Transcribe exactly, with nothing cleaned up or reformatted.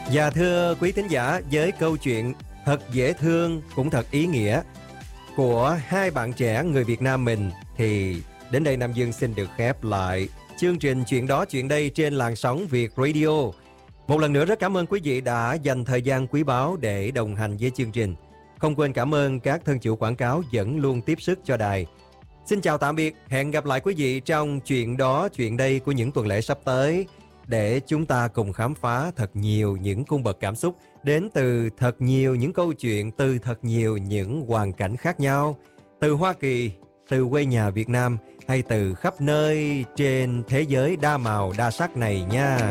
Và thưa quý thính giả, với câu chuyện thật dễ thương cũng thật ý nghĩa của hai bạn trẻ người Việt Nam mình thì đến đây Nam Dương xin được khép lại chương trình Chuyện đó chuyện đây trên làn sóng Việt Radio. Một lần nữa rất cảm ơn quý vị đã dành thời gian quý báu để đồng hành với chương trình. Không quên cảm ơn các thân chủ quảng cáo vẫn luôn tiếp sức cho đài. Xin chào tạm biệt, hẹn gặp lại quý vị trong Chuyện đó chuyện đây của những tuần lễ sắp tới, để chúng ta cùng khám phá thật nhiều những cung bậc cảm xúc đến từ thật nhiều những câu chuyện, từ thật nhiều những hoàn cảnh khác nhau, từ Hoa Kỳ, từ quê nhà Việt Nam hay từ khắp nơi trên thế giới đa màu đa sắc này nha.